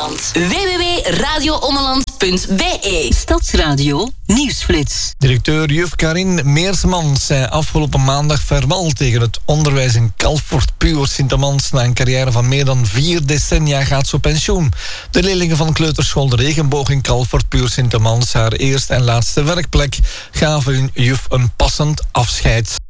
Ommeland. www.radioommeland.be. Stadsradio Nieuwsflits. Directeur juf Karin Meersmans zei afgelopen maandag vaarwel tegen het onderwijs in Kalfort. Puur Sint-Amans, na een carrière van meer dan 4 decennia, gaat ze op pensioen. De leerlingen van kleuterschool De Regenboog in Kalfort, Puur Sint-Amans, haar eerste en laatste werkplek, gaven hun juf een passend afscheid.